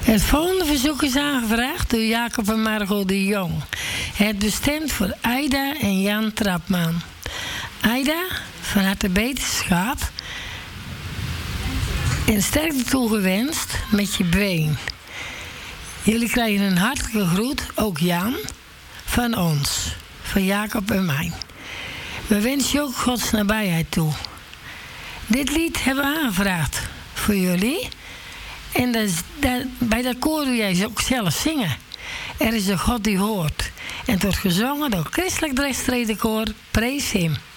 Het volgende verzoek is aangevraagd door Jacob en Margot de Jong. Het bestemd voor Aida en Jan Trapman. Aida, van harte beterschap. En sterkte toegewenst met je been. Jullie krijgen een hartelijke groet, ook Jan, van ons. Van Jacob en mij. We wensen je ook Gods nabijheid toe. Dit lied hebben we aangevraagd voor jullie. En bij dat koor doe jij ook zelf zingen. Er is een God die hoort. En het wordt gezongen door Christelijk Drechtstredenkoor. Prees hem.